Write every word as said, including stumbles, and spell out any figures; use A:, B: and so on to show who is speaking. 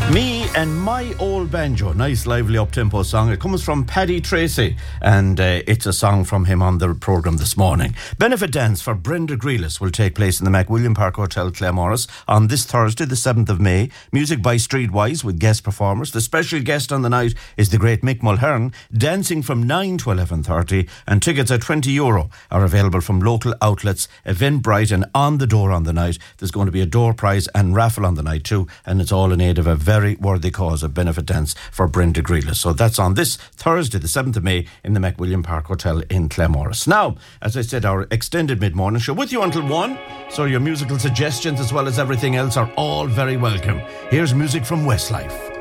A: Me and My Old Banjo, nice lively up-tempo song. It comes from Paddy Tracy and uh, it's a song from him on the programme this morning. Benefit dance for Brenda Grealis will take place in the McWilliam Park Hotel, Claremorris on this Thursday, the seventh of May. Music by Streetwise with guest performers. The special guest on the night is the great Mick Mulhern, dancing from nine to eleven thirty, and tickets at twenty euro are available from local outlets, Eventbrite, and on the door on the night. There's going to be a door prize and raffle on the night too, and it's all in aid of a very very worthy cause of benefit dance for Brenda Grealis. So that's on this Thursday, the seventh of May, in the McWilliam Park Hotel in Claremorris. Now, as I said, our extended mid-morning show with you until one. So your musical suggestions as well as everything else are all very welcome. Here's music from Westlife.